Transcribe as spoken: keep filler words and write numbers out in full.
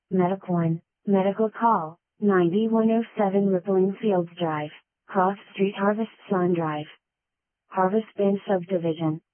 MediCoin, Medical Call, nine one oh seven Rippling Fields Drive, Cross Street Harvest Sun Drive. Harvest Bend Subdivision.